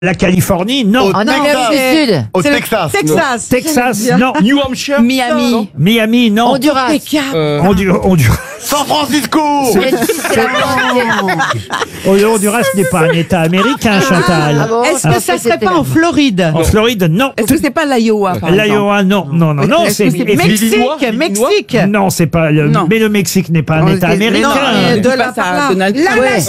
La Californie, non. En Amérique du Sud. Au C'est le Texas. Texas. Texas, non. New Hampshire. Miami. Miami, non. Honduras. Honduras. San Francisco. Honduras n'est pas un État américain, Chantal. Ah bon, Est-ce alors que ça c'était serait pas en Floride? En Floride, non. Est-ce que c'est pas l'Iowa, par exemple? L'Iowa, non. Non, non, non. Est-ce que c'est Mexique, Illinois Mexique. Non, c'est pas le. Non. Mais le Mexique n'est pas un État américain. Non, de la Donald Trump. l'Alaska.